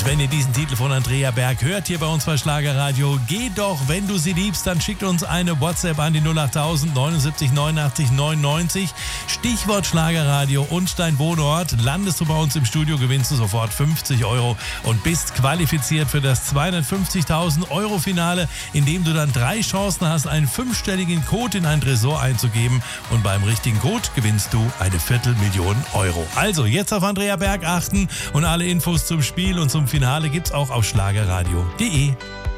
wenn ihr diesen Titel von Andrea Berg hört, hier bei uns bei Schlagerradio, geh doch, wenn du sie liebst, dann schickt uns eine WhatsApp an die 08000 79 89 99. Stichwort Schlagerradio und dein Wohnort. Landest du bei uns im Studio, gewinnst du sofort 50 € und bist qualifiziert für das 250.000 € Finale, in dem du dann 3 Chancen hast, einen 5-stelligen Code in ein Tresor einzugeben und beim richtigen Code gewinnst du eine 250.000 €. Also jetzt auf Andrea Berg achten und alle Infos zum Spiel und zum Finale gibt's auch auf schlagerradio.de.